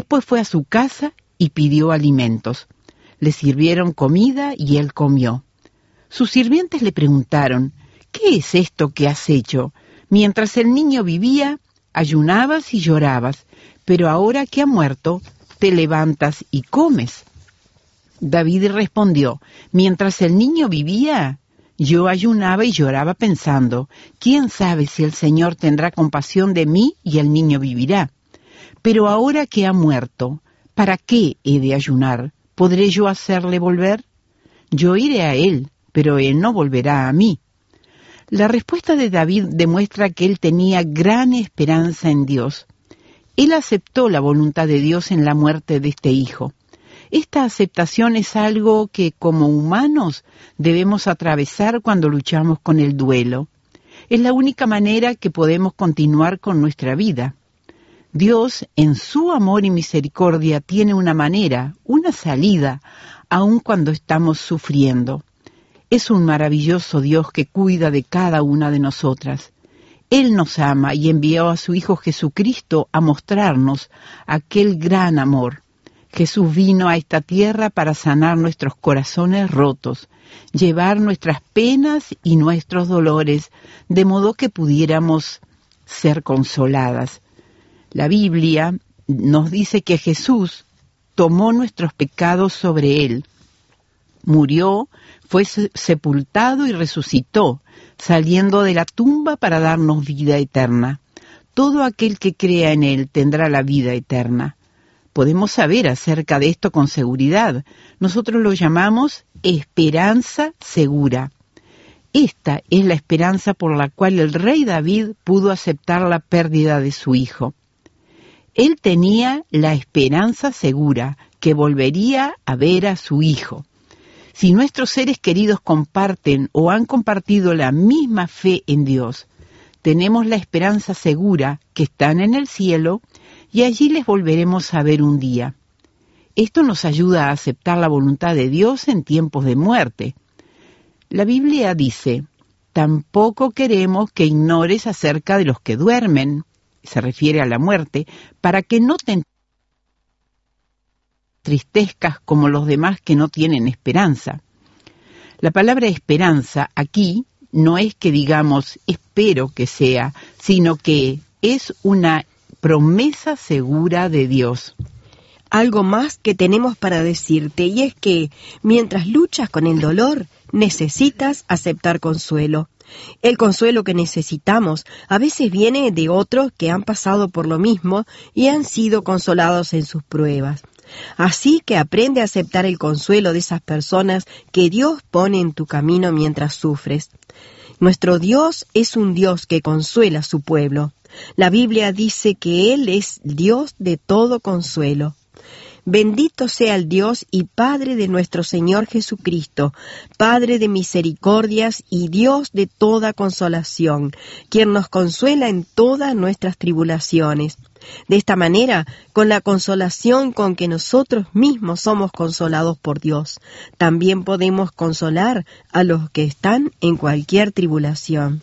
Después fue a su casa y pidió alimentos. Le sirvieron comida y él comió. Sus sirvientes le preguntaron: «¿Qué es esto que has hecho? Mientras el niño vivía, ayunabas y llorabas, pero ahora que ha muerto, te levantas y comes». David respondió: «Mientras el niño vivía, yo ayunaba y lloraba pensando: ¿quién sabe si el Señor tendrá compasión de mí y el niño vivirá? Pero ahora que ha muerto, ¿para qué he de ayunar? ¿Podré yo hacerle volver? Yo iré a él, pero él no volverá a mí». La respuesta de David demuestra que él tenía gran esperanza en Dios. Él aceptó la voluntad de Dios en la muerte de este hijo. Esta aceptación es algo que como humanos debemos atravesar cuando luchamos con el duelo. Es la única manera que podemos continuar con nuestra vida. Dios, en su amor y misericordia, tiene una manera, una salida, aun cuando estamos sufriendo. Es un maravilloso Dios que cuida de cada una de nosotras. Él nos ama y envió a su Hijo Jesucristo a mostrarnos aquel gran amor. Jesús vino a esta tierra para sanar nuestros corazones rotos, llevar nuestras penas y nuestros dolores, de modo que pudiéramos ser consoladas. La Biblia nos dice que Jesús tomó nuestros pecados sobre él, murió, fue sepultado y resucitó, saliendo de la tumba para darnos vida eterna. Todo aquel que crea en él tendrá la vida eterna. Podemos saber acerca de esto con seguridad. Nosotros lo llamamos esperanza segura. Esta es la esperanza por la cual el rey David pudo aceptar la pérdida de su hijo. Él tenía la esperanza segura que volvería a ver a su hijo. Si nuestros seres queridos comparten o han compartido la misma fe en Dios, tenemos la esperanza segura que están en el cielo y allí les volveremos a ver un día. Esto nos ayuda a aceptar la voluntad de Dios en tiempos de muerte. La Biblia dice: «Tampoco queremos que ignores acerca de los que duermen», se refiere a la muerte, «para que no te entristezcas como los demás que no tienen esperanza». La palabra esperanza aquí no es que digamos espero que sea, sino que es una promesa segura de Dios. Algo más que tenemos para decirte, y es que mientras luchas con el dolor, necesitas aceptar consuelo. El consuelo que necesitamos a veces viene de otros que han pasado por lo mismo y han sido consolados en sus pruebas. Así que aprende a aceptar el consuelo de esas personas que Dios pone en tu camino mientras sufres. Nuestro Dios es un Dios que consuela a su pueblo. La Biblia dice que Él es Dios de todo consuelo. Bendito sea el Dios y Padre de nuestro Señor Jesucristo, Padre de misericordias y Dios de toda consolación, quien nos consuela en todas nuestras tribulaciones. De esta manera, con la consolación con que nosotros mismos somos consolados por Dios, también podemos consolar a los que están en cualquier tribulación.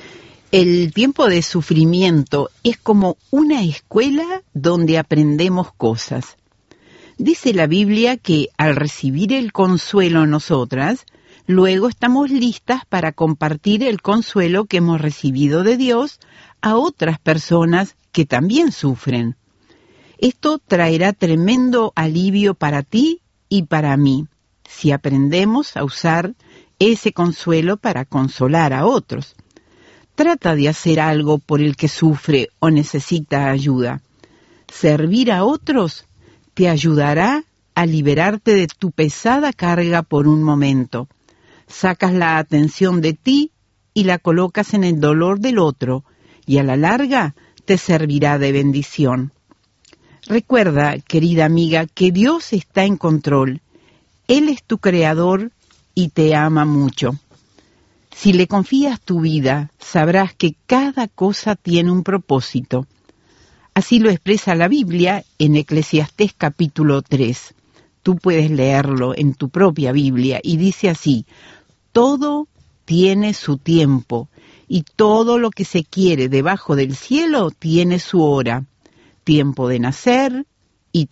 El tiempo de sufrimiento es como una escuela donde aprendemos cosas. Dice la Biblia que al recibir el consuelo nosotras, luego estamos listas para compartir el consuelo que hemos recibido de Dios a otras personas que también sufren. Esto traerá tremendo alivio para ti y para mí, si aprendemos a usar ese consuelo para consolar a otros. Trata de hacer algo por el que sufre o necesita ayuda. Servir a otros te ayudará a liberarte de tu pesada carga por un momento. Sacas la atención de ti y la colocas en el dolor del otro, y a la larga te servirá de bendición. Recuerda, querida amiga, que Dios está en control. Él es tu creador y te ama mucho. Si le confías tu vida, sabrás que cada cosa tiene un propósito. Así lo expresa la Biblia en Eclesiastés capítulo 3. Tú puedes leerlo en tu propia Biblia y dice así: todo tiene su tiempo y todo lo que se quiere debajo del cielo tiene su hora. Tiempo de nacer